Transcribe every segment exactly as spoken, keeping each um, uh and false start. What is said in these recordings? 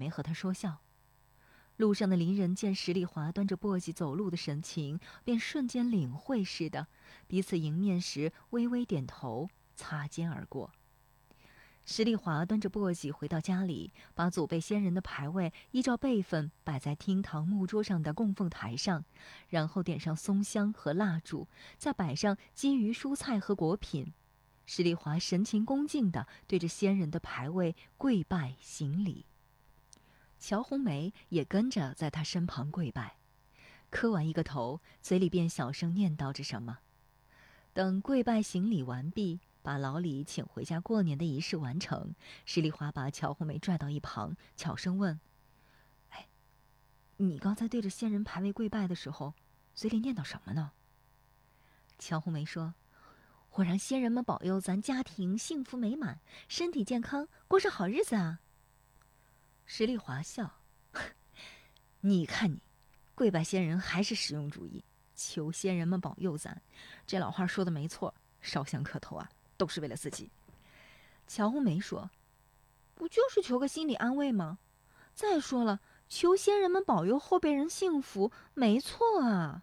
没和他说笑。路上的邻人见石丽华端着簸箕走路的神情，便瞬间领会似的，彼此迎面时微微点头，擦肩而过。石丽华端着簸箕回到家里，把祖辈先人的牌位依照辈分摆在厅堂木桌上的供奉台上，然后点上松香和蜡烛，再摆上鲫鱼、蔬菜和果品。石丽华神情恭敬地对着先人的牌位跪拜行礼。乔红梅也跟着在他身旁跪拜，磕完一个头，嘴里便小声念叨着什么。等跪拜行礼完毕，把老李请回家过年的仪式完成，石丽华把乔红梅拽到一旁，悄声问：“哎，你刚才对着先人牌位跪拜的时候，嘴里念叨什么呢？”乔红梅说：“我让先人们保佑咱家庭幸福美满，身体健康，过上好日子啊。”石丽华笑：“你看你，跪拜先人还是实用主义，求先人们保佑咱。这老话说的没错，烧香磕头啊，都是为了自己。”乔红梅说：“不就是求个心理安慰吗？再说了，求先人们保佑后辈人幸福，没错啊。”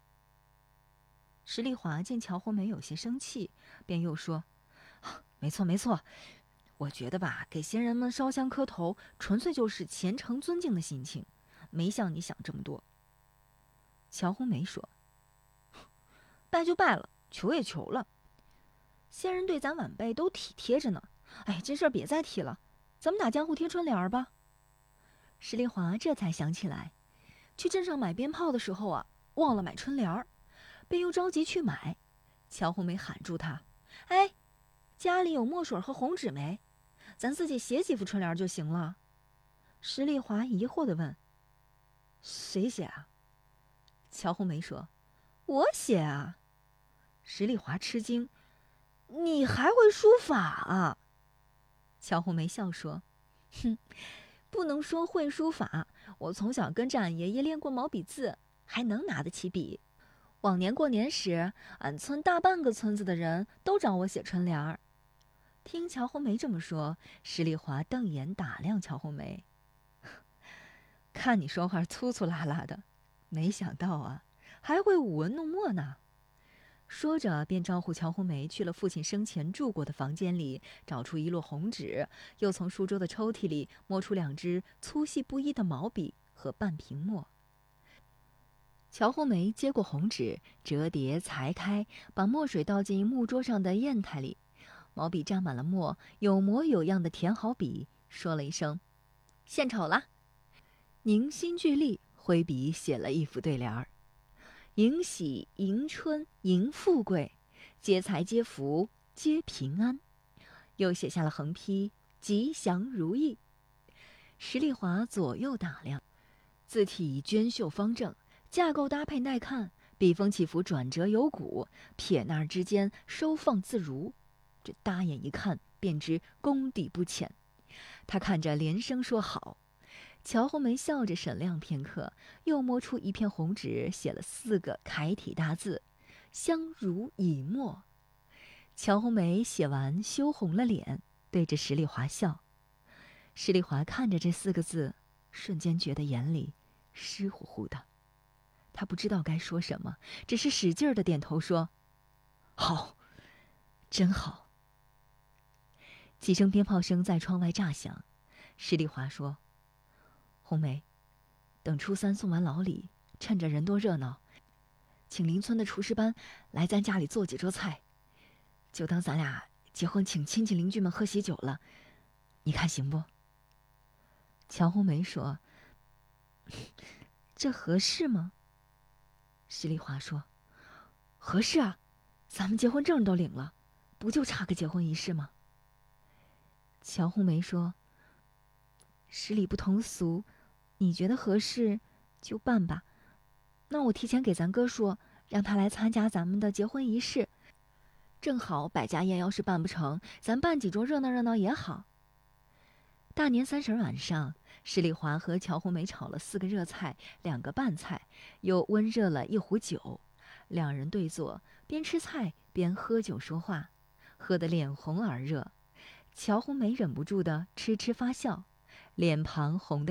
石丽华见乔红梅有些生气，便又说：“没错没错，我觉得吧，给先人们烧香磕头，纯粹就是虔诚尊敬的心情，没像你想这么多。”乔红梅说：“拜就拜了，求也求了，先人对咱晚辈都体贴着呢。哎，这事儿别再提了，咱们打江湖贴春联吧。”石丽华这才想起来，去镇上买鞭炮的时候啊，忘了买春联儿，便又着急去买。乔红梅喊住他：“哎，家里有墨水和红纸没？咱自己写几副春联就行了。”石丽华疑惑地问：“谁写啊？”乔红梅说：“我写啊。”石丽华吃惊：“你还会书法啊？”乔红梅笑说：“哼，不能说会书法，我从小跟着俺爷爷练过毛笔字，还能拿得起笔。往年过年时，俺村大半个村子的人都找我写春联儿。”听乔红梅这么说，石丽华瞪眼打量乔红梅：“看你说话粗粗拉拉的，没想到啊，还会舞文弄墨呢。”说着便招呼乔红梅去了父亲生前住过的房间里，找出一摞红纸，又从书桌的抽屉里摸出两支粗细不一的毛笔和半瓶墨。乔红梅接过红纸，折叠裁开，把墨水倒进木桌上的砚台里，毛笔沾满了墨，有模有样的填好笔，说了一声：“献丑了。”凝心聚力，挥笔写了一副对联儿：“迎喜迎春迎富贵，接财接福接平安。”又写下了横批：“吉祥如意。”石丽华左右打量，字体娟秀方正，架构搭配耐看，笔锋起伏转折有骨，撇捺之间收放自如。这搭眼一看，便知功底不浅。他看着连声说好。乔红梅笑着审量片刻，又摸出一片红纸，写了四个楷体大字：“相濡以沫。”乔红梅写完，羞红了脸，对着石丽华笑。石丽华看着这四个字，瞬间觉得眼里湿乎乎的。他不知道该说什么，只是使劲儿地点头说：“好，真好。”几声鞭炮声在窗外炸响。石丽华说：“红梅，等初三送完老李，趁着人多热闹，请邻村的厨师班来咱家里做几桌菜，就当咱俩结婚请亲戚邻居们喝喜酒了，你看行不？”乔红梅说：“这合适吗？”石丽华说：“合适啊，咱们结婚证都领了，不就差个结婚仪式吗？”乔红梅说：“十里不同俗，你觉得合适就办吧。那我提前给咱哥说，让他来参加咱们的结婚仪式。正好百家宴要是办不成，咱办几桌热闹热闹也好。”大年三十晚上，石丽华和乔红梅炒了四个热菜，两个拌菜，又温热了一壶酒。两人对坐，边吃菜边喝酒说话，喝得脸红耳热。乔红梅忍不住的痴痴发笑，脸庞红得